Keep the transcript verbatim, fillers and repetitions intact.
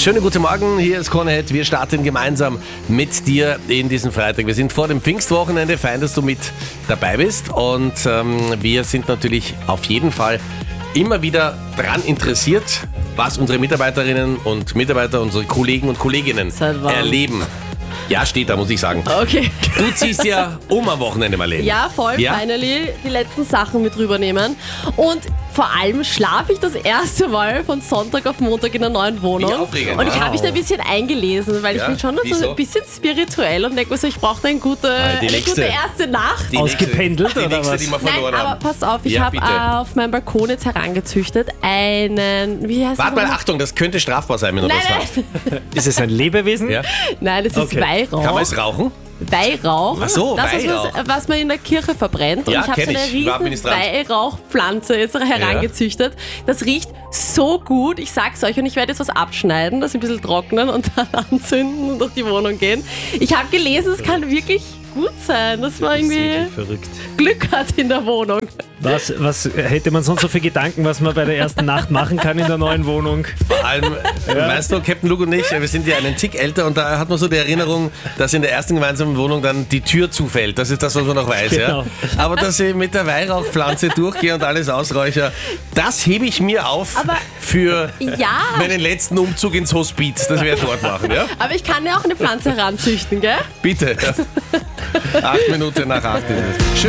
Schönen guten Morgen, hier ist Konrad. Wir starten gemeinsam mit dir in diesen Freitag. Wir sind vor dem Pfingstwochenende, fein, dass du mit dabei bist. Und ähm, wir sind natürlich auf jeden Fall immer wieder daran interessiert, was unsere Mitarbeiterinnen und Mitarbeiter, unsere Kollegen und Kolleginnen erleben. Ja, steht da, muss ich sagen. Okay. Du ziehst ja um am Wochenende, Marlene. Ja, voll, ja? finally die letzten Sachen mit rübernehmen. Und vor allem schlafe ich das erste Mal von Sonntag auf Montag in einer neuen Wohnung. Wie aufregend. Und ich Wow. habe mich da ein bisschen eingelesen, weil Ja? ich bin schon so Wieso? ein bisschen spirituell und denke mir so, ich brauche eine gute, die eine nächste. gute erste Nacht. Die Ausgependelt, nächste, die oder nächste, was? die wir Nein, verloren aber haben. pass auf, ich Ja, habe bitte. äh, auf meinem Balkon jetzt herangezüchtet einen, wie heißt Warte das? mal, Achtung, das könnte strafbar sein, wenn du Nein, das sagst. nein, Ist es ein Lebewesen? Ja? nein, das ist Okay. Weihrauch. Kann man es rauchen? Weihrauch. Ach so, das, Weihrauch. Was, was man in der Kirche verbrennt. Und Ja, ich habe so kenn eine ich. War riesen Ministrant. Weihrauchpflanze jetzt herangezüchtet. Das riecht so gut, ich sag's euch. Und ich werde jetzt was abschneiden, das ein bisschen trocknen und dann anzünden und durch die Wohnung gehen. Ich habe gelesen, es kann wirklich gut sein, dass man irgendwie Verrückt. Glück hat in der Wohnung. Was, was hätte man sonst so für Gedanken, was man bei der ersten Nacht machen kann in der neuen Wohnung? Vor allem, weißt du, Captain Luke und ich, wir sind ja einen Tick älter und da hat man so die Erinnerung, dass in der ersten gemeinsamen Wohnung dann die Tür zufällt. Das ist das, was man noch weiß. Genau. Ja? Aber dass ich mit der Weihrauchpflanze durchgehe und alles ausräucher, das hebe ich mir auf Aber- für Ja, meinen letzten Umzug ins Hospiz. Das werde ich dort machen. Ja? aber ich kann ja auch eine Pflanze heranzüchten, gell? Bitte. Acht Minuten nach acht. Schön.